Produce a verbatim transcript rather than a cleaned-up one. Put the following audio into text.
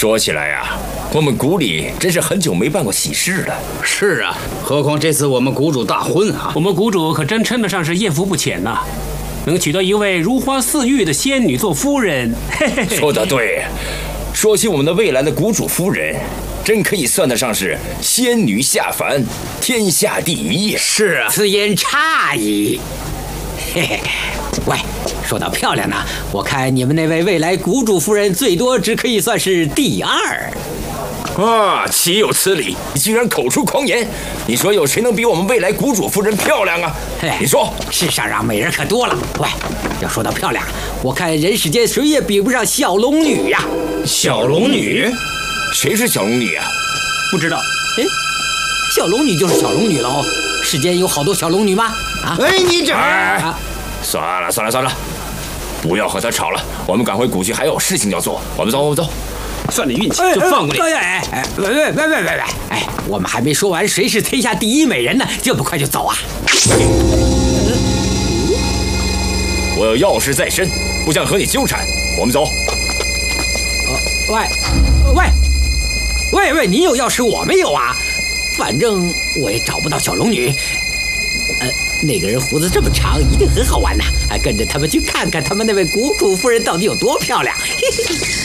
说起来呀、啊，我们谷里真是很久没办过喜事了。 是啊，何况这次我们谷主大婚啊， 我们谷主可真称得上是艳福不浅呐、啊，能娶到一位如花似玉的仙女做夫人。嘿嘿嘿， 说得对，说起我们的未来的谷主夫人，真可以算得上是仙女下凡，天下第一。 是啊， 此言差矣。嘿嘿，喂，说到漂亮呢，我看你们那位未来谷主夫人最多只可以算是第二。 啊，岂有此理！你居然口出狂言！你说有谁能比我们未来谷主夫人漂亮啊？你说， 世上上美人可多了。喂，要说到漂亮，我看人世间谁也比不上小龙女呀、啊。 小龙女？ 谁是小龙女啊？ 不知道。 哎，小龙女就是小龙女喽。世间有好多小龙女吗？啊！ 哎，你这…… 哎，算了算了算了，不要和他吵了，我们赶回谷去还有事情要做。我们走，我们走。 算你运气，就放过你。 哎哎哎，喂喂喂喂喂喂！哎，我们还没说完谁是天下第一美人呢，这么快就走啊？ 我有要事在身，不想和你纠缠。我们走。 呃，喂喂喂喂，你有钥匙，我没有啊。反正我也找不到小龙女。呃，那个人胡子这么长，一定很好玩呐！还跟着他们去看看他们那位谷主夫人到底有多漂亮。嘿嘿。